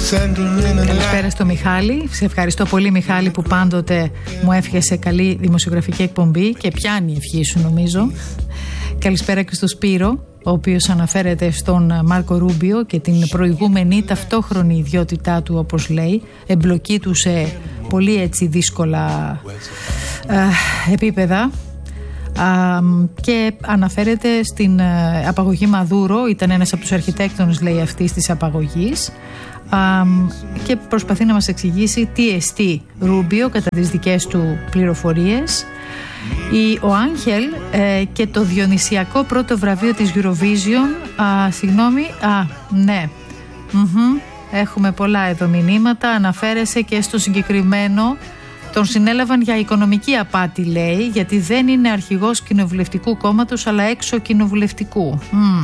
Καλησπέρα στο Μιχάλη. Σε ευχαριστώ πολύ, Μιχάλη, που πάντοτε μου εύχεσαι καλή δημοσιογραφική εκπομπή και πιάνει η ευχή σου, νομίζω. Καλησπέρα και στο Σπύρο, ο οποίος αναφέρεται στον Μάρκο Ρούμπιο και την προηγούμενη ταυτόχρονη ιδιότητά του, όπως λέει, εμπλοκή του σε πολύ έτσι δύσκολα επίπεδα. Και αναφέρεται στην απαγωγή Μαδούρο. Ήταν ένας από τους αρχιτέκτονες, λέει, αυτής της απαγωγής, και προσπαθεί να μας εξηγήσει τι εστί Ρούμπιο κατά τις δικές του πληροφορίες. Ο Άγχελ και το διονυσιακό πρώτο βραβείο της Eurovision. Ναι. Έχουμε πολλά εδώ μηνύματα. Αναφέρεσαι και στο συγκεκριμένο. Τον συνέλαβαν για οικονομική απάτη, λέει, γιατί δεν είναι αρχηγός κοινοβουλευτικού κόμματος αλλά έξω κοινοβουλευτικού.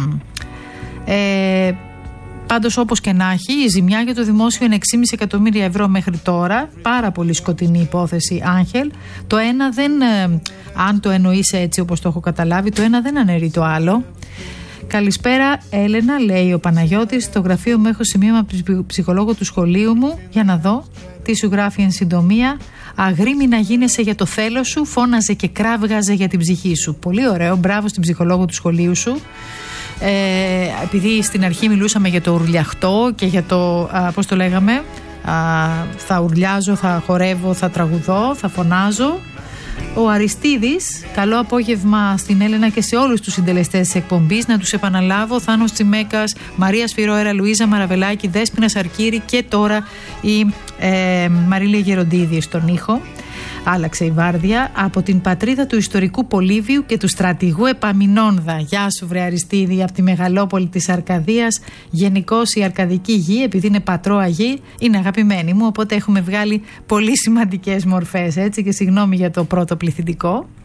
Πάντως, όπως και να έχει, η ζημιά για το δημόσιο είναι 6,5 εκατομμύρια ευρώ μέχρι τώρα. Πάρα πολύ σκοτεινή υπόθεση, Άγχελ. Το ένα δεν, αν το εννοείς έτσι όπως το έχω καταλάβει, το ένα δεν αναιρεί το άλλο. Καλησπέρα, Έλενα, λέει ο Παναγιώτης. Στο γραφείο μου έχω σημείωμα από τον ψυχολόγο του σχολείου μου. Για να δω τι σου γράφει εν συντομία. Αγρίμη να γίνεσαι για το θέλος σου, φώναζε και κράβγαζε για την ψυχή σου. Πολύ ωραίο, μπράβο στην ψυχολόγο του σχολείου σου. Επειδή στην αρχή μιλούσαμε για το ουρλιαχτό και για το, πώς το λέγαμε, θα ουρλιάζω, θα χορεύω, θα τραγουδώ, θα φωνάζω. Ο Αριστίδης, καλό απόγευμα στην Έλενα και σε όλους τους συντελεστές της εκπομπής. Να τους επαναλάβω: Θάνος Τσιμέκας, Μαρία Σφυρόερα, Λουίζα Μαραβελάκη, Δέσποινα Σαρκύρη και τώρα η Μαρίλια Γεροντίδη στον ήχο. Άλλαξε η βάρδια. Από την πατρίδα του ιστορικού Πολύβιου και του στρατηγού Επαμινόνδα. Γεια σου, βρε Αριστίδη, από τη μεγαλόπολη της Αρκαδίας. Γενικώς η αρκαδική γη, επειδή είναι πατρόα γη, είναι αγαπημένη μου. Οπότε έχουμε βγάλει πολύ σημαντικές μορφές, έτσι, και συγγνώμη για το πρώτο πληθυντικό.